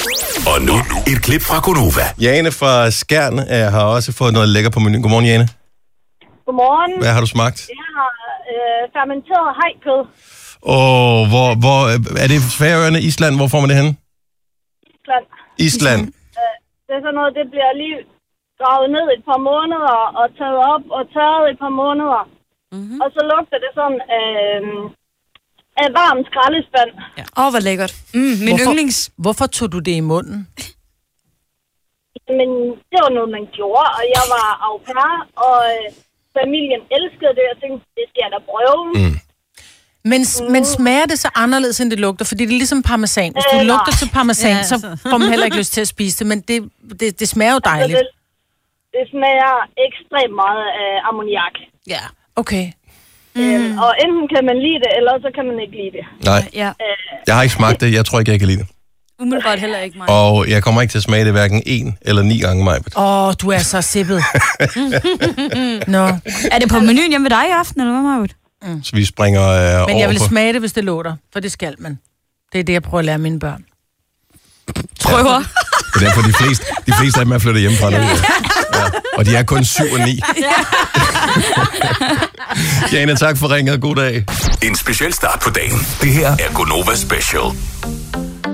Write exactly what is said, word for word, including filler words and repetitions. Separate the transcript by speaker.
Speaker 1: Og nu, et klip fra Gonova.
Speaker 2: Jane fra Skjern øh, har også fået noget lækker på menuen. Godmorgen, Jane.
Speaker 3: Godmorgen.
Speaker 2: Hvad har du smagt?
Speaker 3: Jeg har øh, fermenteret hajkød.
Speaker 2: Åh, hvor, hvor, er det Færøerne, Island? Hvor får man det henne?
Speaker 3: Island.
Speaker 2: Island.
Speaker 3: Øh, det er sådan noget, det bliver lige gravet ned et par måneder og taget op og tørret et par måneder. Mm-hmm. Og så lugter det sådan øh, af varm skraldespand.
Speaker 4: Åh, ja. oh, hvor lækkert. Mm, min
Speaker 5: hvorfor,
Speaker 4: yndlings.
Speaker 5: Hvorfor tog du det i munden?
Speaker 3: Men det var noget, man gjorde, og jeg var au pair, og øh, familien elskede det, og jeg tænkte, det skal jeg da prøve. Mm.
Speaker 5: Men, mm. men smager det så anderledes, end det lugter? Fordi det er ligesom parmesan. Hvis du
Speaker 3: øh,
Speaker 5: lugter til parmesan,
Speaker 4: ja,
Speaker 5: så får man heller ikke lyst til at spise det, men det, det, det smager jo dejligt.
Speaker 3: Altså, det, det smager ekstremt meget af ammoniak.
Speaker 5: Ja, okay.
Speaker 3: Mm. Øhm, og enten kan man lide det, eller så kan man ikke lide det.
Speaker 2: Nej,
Speaker 4: Ja.
Speaker 2: jeg har ikke smagt det. Jeg tror ikke, jeg kan lide det.
Speaker 4: Umiddelbart heller ikke mig.
Speaker 2: Og jeg kommer ikke til at smage det hverken en eller ni gange, Majbert.
Speaker 5: Åh, oh, du er så sippet. Nå.
Speaker 4: Er det på menuen hjemme ved dig i aften, eller hvad, Marvitt?
Speaker 2: Mm. Så vi springer øh, over
Speaker 5: Men jeg vil
Speaker 2: på...
Speaker 5: smage det, hvis det lå der, for det skal man. Det er det, jeg prøver at lære mine børn.
Speaker 4: Prøver.
Speaker 2: Ja. Det er derfor, de fleste, de fleste af dem er flyttet hjemmefra nu. Ja. Ja. Og de er kun syv og ni. Jane, tak for ringet. God dag.
Speaker 1: En speciel start på dagen. Det her er Gonova Special.